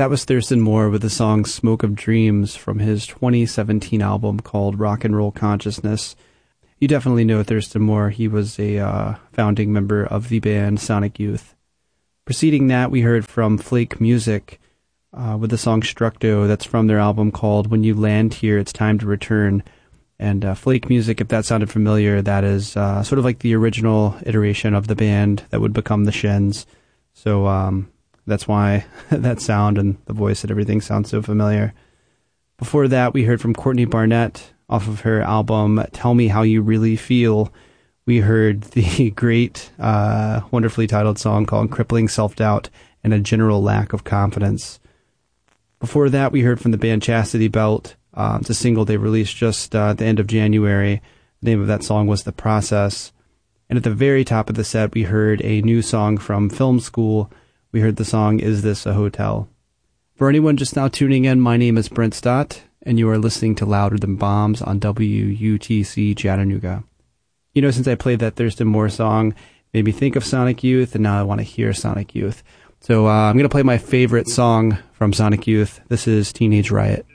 That was Thurston Moore with the song Smoke of Dreams from his 2017 album called Rock and Roll Consciousness. You definitely know Thurston Moore. He was a founding member of the band Sonic Youth. Preceding that, we heard from Flake Music with the song Structo. That's from their album called When You Land Here, It's Time to Return. And Flake Music, if that sounded familiar, that is sort of like the original iteration of the band that would become the Shins. So that's why that sound and the voice and everything sounds so familiar. Before that, we heard from Courtney Barnett off of her album Tell Me How You Really Feel. We heard the great, wonderfully titled song called Crippling Self-Doubt and a General Lack of Confidence. Before that, we heard from the band Chastity Belt. It's a single they released just at the end of January. The name of that song was The Process. And at the very top of the set, we heard a new song from Film School. We heard the song Is This a Hotel? For anyone just now tuning in, my name is Brent Stott, and you are listening to Louder Than Bombs on WUTC Chattanooga. You know, since I played that Thurston Moore song, it made me think of Sonic Youth, and now I want to hear Sonic Youth. So I'm going to play my favorite song from Sonic Youth. This is Teenage Riot.